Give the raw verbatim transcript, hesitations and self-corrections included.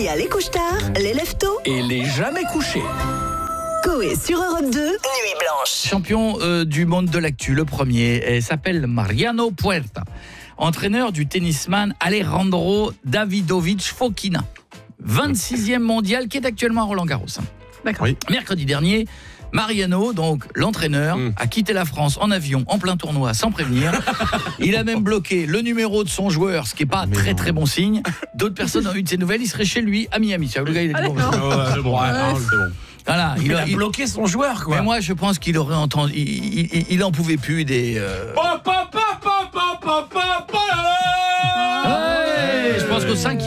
y a les couche-tard, les lève-tôt et les jamais couchés. Coé sur Europe deux, Nuit Blanche. Champion euh, du monde de l'actu, le premier, euh, s'appelle Mariano Puerta, entraîneur du tennisman Alejandro Davidovich Fokina, vingt-sixième mondial, qui est actuellement à Roland-Garros. D'accord. Oui. Mercredi dernier, Mariano, donc l'entraîneur, Mm. a quitté la France en avion, en plein tournoi, sans prévenir. Il a même bloqué le numéro de son joueur, ce qui n'est pas Mais très non. très bon signe. D'autres personnes ont eu de ses nouvelles, il serait chez lui à Miami. Le gars, il a dit, Ah, bon, d'accord. Ouais, c'est bon, ouais, non, c'est bon. voilà, il, Il a, a il- bloqué son joueur, quoi. mais moi, je pense qu'il aurait entendu. Il, il, il- il en pouvait plus des. euh, Pa, pa, pa, pa, pa, pa, pa, pa, là, là. Ouais, je pense qu'au cinquième.